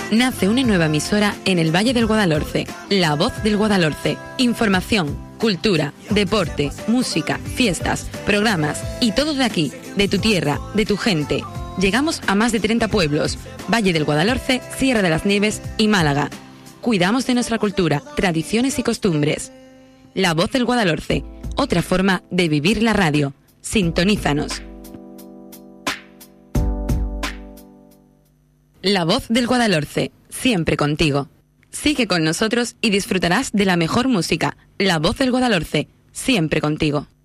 Nace una nueva emisora en el Valle del Guadalhorce, La Voz del Guadalhorce. Información, cultura, deporte, música, fiestas, programas y todo de aquí, de tu tierra, de tu gente. Llegamos a más de 30 pueblos, Valle del Guadalhorce, Sierra de las Nieves y Málaga. Cuidamos de nuestra cultura, tradiciones y costumbres. La Voz del Guadalhorce, otra forma de vivir la radio. Sintonízanos. La Voz del Guadalhorce, siempre contigo. Sigue con nosotros y disfrutarás de la mejor música. La Voz del Guadalhorce, siempre contigo.